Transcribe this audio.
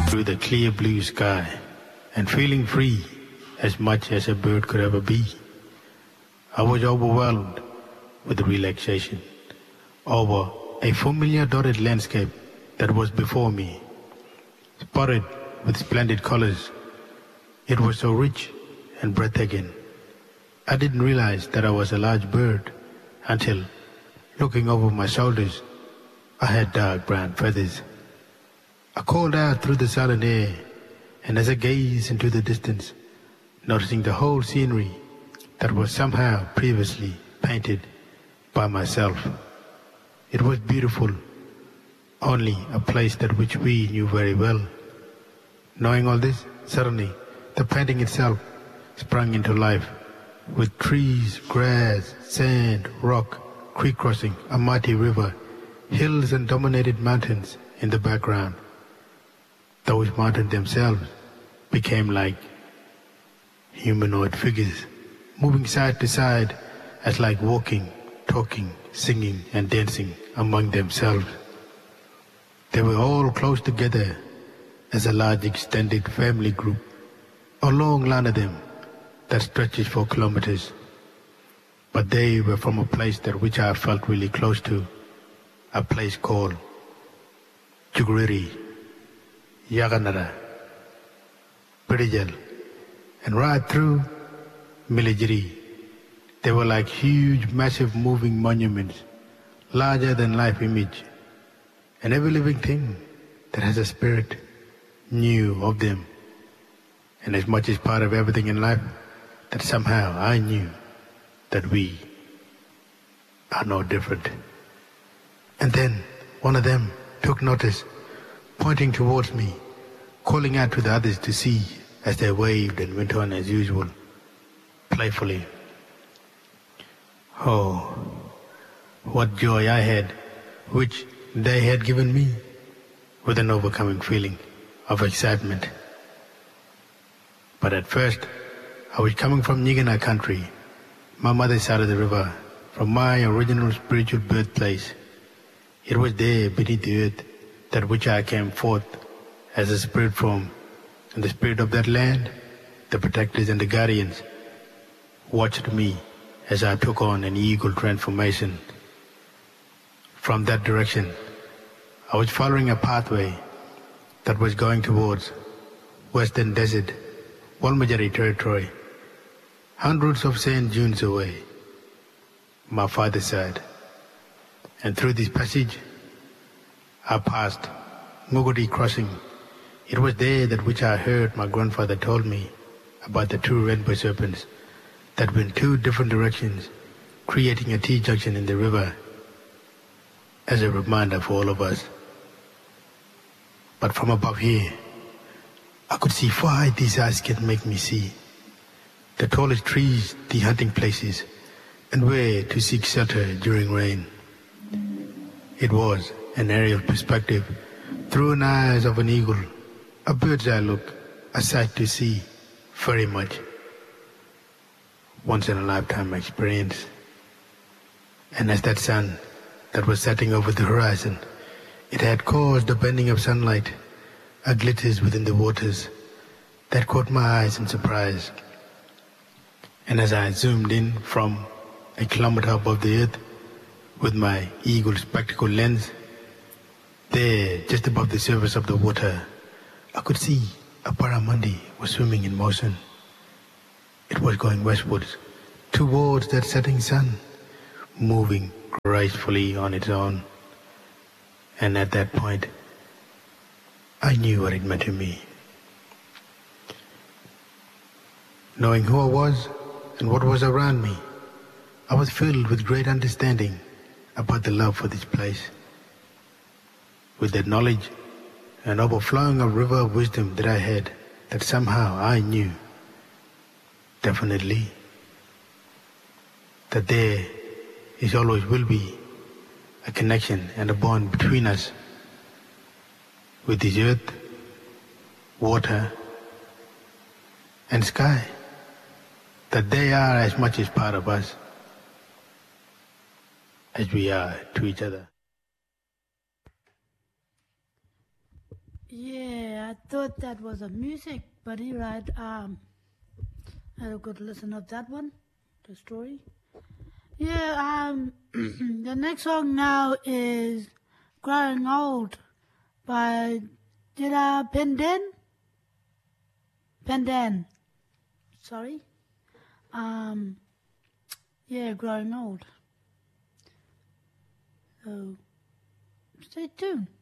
through the clear blue sky and feeling free as much as a bird could ever be. I was overwhelmed with relaxation over a familiar dotted landscape that was before me, spotted with splendid colors. It was so rich and breathtaking. I didn't realize that I was a large bird until, looking over my shoulders, I had dark brown feathers. I called out through the silent air, and as I gazed into the distance, noticing the whole scenery that was somehow previously painted by myself. It was beautiful, only a place that which we knew very well. Knowing all this, suddenly the painting itself sprang into life, with trees, grass, sand, rock, creek crossing, a mighty river, hills and dominated mountains in the background. Those mountains themselves became like humanoid figures, moving side to side as like walking, talking, singing and dancing among themselves. They were all close together as a large extended family group, a long line of them that stretches for kilometers. But they were from a place that which I felt really close to, a place called Juguriri, Yaganara, Pirijal, and right through Milagiri. They were like huge, massive moving monuments, larger than life image, and every living thing that has a spirit knew of them. And as much as part of everything in life, that somehow I knew that we are no different. And then one of them took notice, pointing towards me, calling out to the others to see as they waved and went on as usual, playfully. Oh, what joy I had, which they had given me, with an overcoming feeling of excitement. But at first, I was coming from Nyingana country, my mother's side of the river, from my original spiritual birthplace. It was there beneath the earth that which I came forth as a spirit form, and the spirit of that land, the protectors and the guardians, watched me as I took on an eagle transformation. From that direction, I was following a pathway that was going towards Western Desert, Walmajari territory, hundreds of sand dunes away, my father's side. And through this passage, I passed Nguguri crossing. It was there that which I heard my grandfather told me about the two rainbow serpents that went two different directions, creating a T-junction in the river, as a reminder for all of us. But from above here, I could see far these eyes can make me see. The tallest trees, the hunting places, and where to seek shelter during rain. It was an aerial perspective through an eyes of an eagle, a bird's eye look, a sight to see very much. Once in a lifetime experience. And as that sun that was setting over the horizon, it had caused a bending of sunlight, a glitters within the waters, that caught my eyes in surprise. And as I zoomed in from a kilometer above the earth with my eagle spectacle lens, there, just above the surface of the water, I could see a barramundi was swimming in motion. It was going westwards, towards that setting sun, moving gracefully on its own. And at that point, I knew what it meant to me. Knowing who I was and what was around me, I was filled with great understanding about the love for this place. With that knowledge and overflowing a river of wisdom that I had, that somehow I knew, definitely, that there is always will be a connection and a bond between us with this earth, water, and sky, that they are as much as part of us as we are to each other. Yeah, I thought that was a music, but you're right. I had a good listen of that one, the story. Yeah, the next song now is Growing Old by Dida Pendan. Sorry. Yeah, Growing Old. So, stay tuned.